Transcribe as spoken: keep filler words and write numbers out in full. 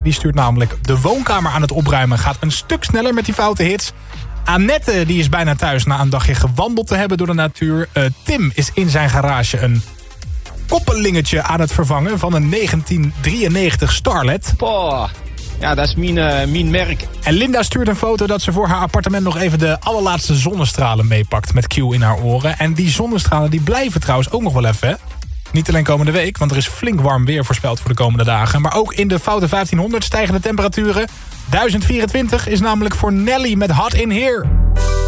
die stuurt namelijk de woonkamer aan het opruimen. Gaat een stuk sneller met die foute hits. Annette die is bijna thuis na een dagje gewandeld te hebben door de natuur. Uh, Tim is in zijn garage een koppelingetje aan het vervangen van een negentien drieënnegentig Starlet. Poh, ja, dat is mijn, uh, mijn merk. En Linda stuurt een foto dat ze voor haar appartement nog even de allerlaatste zonnestralen meepakt met Q in haar oren. En die zonnestralen die blijven trouwens ook nog wel even, hè? Niet alleen komende week, want er is flink warm weer voorspeld voor de komende dagen. Maar ook in de foute vijftienhonderd stijgen de temperaturen. duizend vierentwintig is namelijk voor Nelly met Hot in Here.